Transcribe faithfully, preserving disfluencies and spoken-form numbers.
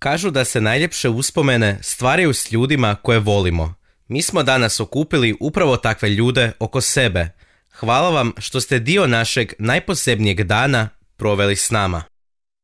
Kažu da se najljepše uspomene stvaraju s ljudima koje volimo. Mi smo danas okupili upravo takve ljude oko sebe. Hvala vam što ste dio našeg najposebnijeg dana proveli s nama.